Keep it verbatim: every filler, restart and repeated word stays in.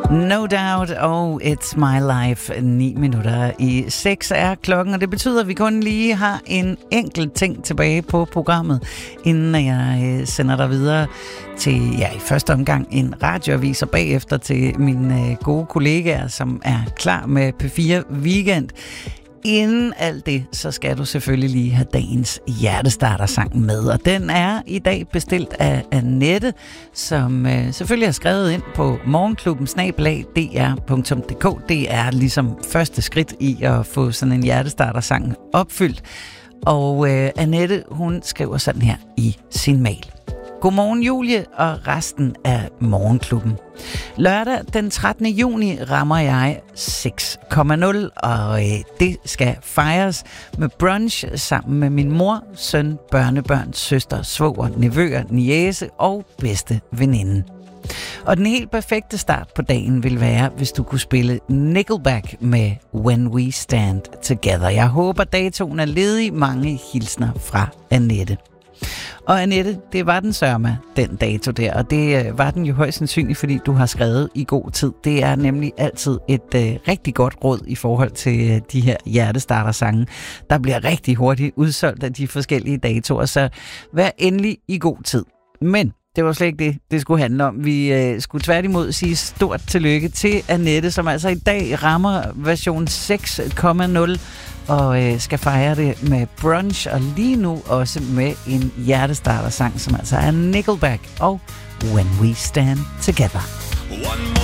No Doubt og It's My Life. Ni minutter i seks er klokken, og det betyder, at vi kun lige har en enkelt ting tilbage på programmet, inden jeg sender dig videre til, ja, i første omgang en radioavis, og bagefter til mine gode kollegaer, som er klar med P fire Weekend. Inden alt det, så skal du selvfølgelig lige have dagens hjertestarter-sang med. Og den er i dag bestilt af Annette, som øh, selvfølgelig har skrevet ind på morgenklubben snabel-a d r punktum d k. Det er ligesom første skridt i at få sådan en hjertestarter-sang opfyldt. Og øh, Annette, hun skriver sådan her i sin mail. Godmorgen Julie og resten af morgenklubben. Lørdag den trettende juni rammer jeg seks komma nul, og øh, det skal fejres med brunch sammen med min mor, søn, børnebørn, søster, svoger, nevøer, niece og bedste veninde. Og den helt perfekte start på dagen vil være, hvis du kunne spille Nickelback med When We Stand Together. Jeg håber, datoen er ledig. Mange hilsner fra Annette. Og Annette, det var den sørme, den dato der, og det var den jo højst sandsynligt, fordi du har skrevet i god tid. Det er nemlig altid et øh, rigtig godt råd i forhold til øh, de her hjertestarter-sange. Der bliver rigtig hurtigt udsolgt af de forskellige datoer, så vær endelig i god tid. Men det var slet ikke det, det skulle handle om. Vi øh, skulle tværtimod sige stort tillykke til Annette, som altså i dag rammer version seks komma nul, og øh, skal fejre det med brunch, og lige nu også med en hjertestarter-sang, som altså er Nickelback og When We Stand Together.